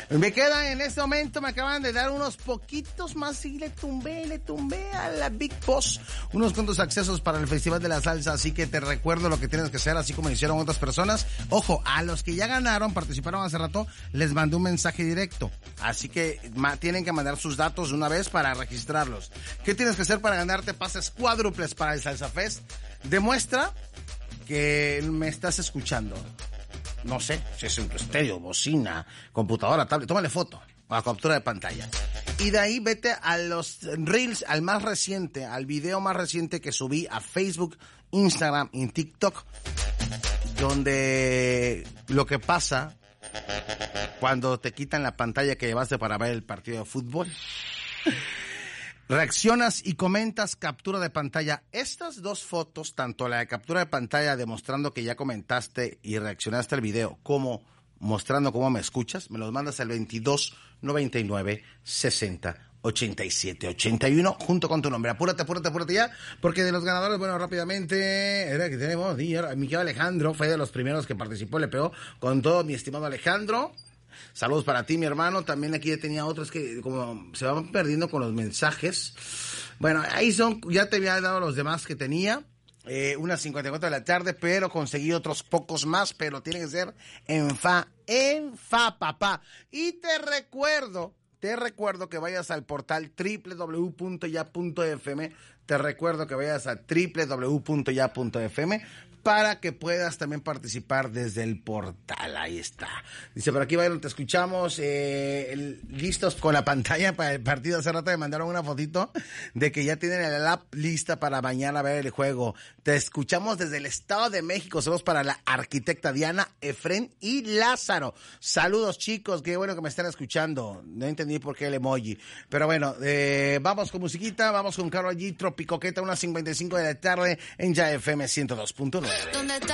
Me quedan en este momento, me acaban de dar unos poquitos más y le tumbé a la Big Boss unos cuantos accesos para el Festival de la Salsa, así que te recuerdo lo que tienes que hacer, así como hicieron otras personas. Ojo, a los que ya ganaron, participaron hace rato, les mandé un mensaje directo, así que tienen que mandar sus datos de una vez para registrarlos. ¿Qué tienes que hacer para ganarte pases cuádruples para el Salsa Fest? Demuestra que me estás escuchando. No sé, si es en tu estéreo, bocina, computadora, tablet, tómale foto a la captura de pantalla. Y de ahí vete a los reels, al más reciente, al video más reciente que subí a Facebook, Instagram y TikTok, donde lo que pasa cuando te quitan la pantalla que llevaste para ver el partido de fútbol. Reaccionas y comentas captura de pantalla. Estas dos fotos, tanto la de captura de pantalla demostrando que ya comentaste y reaccionaste al video, como mostrando cómo me escuchas, me los mandas al 22 99 60 87 81 junto con tu nombre. Apúrate ya, porque de los ganadores, bueno, rápidamente, era que tenemos, Miguel Alejandro fue de los primeros que participó, le pegó con todo, mi estimado Alejandro. Saludos para ti, mi hermano. También aquí tenía otros que como se van perdiendo con los mensajes. Bueno, ahí son, ya te había dado los demás que tenía. Unas 54 de la tarde, pero conseguí otros pocos más, pero tiene que ser en fa, papá. Y te recuerdo que vayas al portal www.ya.fm. Te recuerdo que vayas a www.ya.fm para que puedas también participar desde el portal. Ahí está. Dice, por aquí, Byron, te escuchamos. Listos con la pantalla para el partido. Hace rato me mandaron una fotito de que ya tienen el app lista para mañana ver el juego. Te escuchamos desde el Estado de México. Saludos para la arquitecta Diana, Efren y Lázaro. Saludos, chicos. Qué bueno que me están escuchando. No entendí por qué el emoji. Pero bueno, vamos con musiquita. Vamos con Karol G, Tropicoqueta, unas 55 de la tarde en Ya FM 102.9.